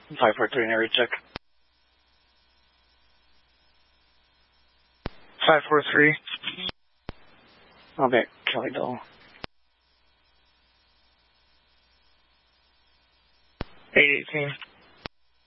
543 in area check. 543. Okay, Kelly Dole. 818.